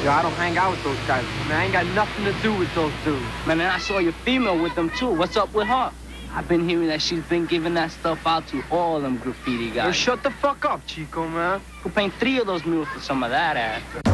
Yo, I don't hang out with those guys, man. I ain't got nothing to do with those dudes. Man, and I saw your female with them, too. What's up with her? I've been hearing that she's been giving that stuff out to all them graffiti guys. Yo, shut the fuck up, Chico, man. Could paint 3 of those mules for some of that ass.